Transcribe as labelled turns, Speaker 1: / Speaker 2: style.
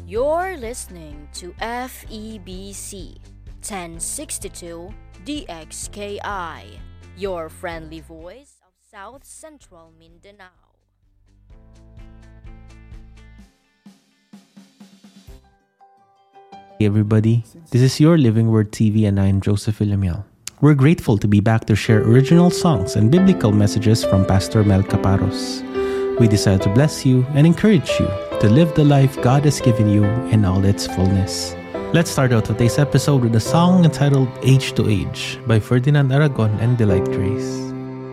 Speaker 1: You're listening to FEBC 1062 DXKI, your friendly voice of South Central Mindanao.
Speaker 2: Hey everybody, this is your Living Word TV and I'm Joseph Villamil. We're grateful to be back to share original songs and biblical messages from Pastor Mel Caparos. We desire to bless you and encourage you to live the life God has given you in all its fullness. Let's start out today's episode with a song entitled Age to Age by Ferdinand Aragon and Delight Grace.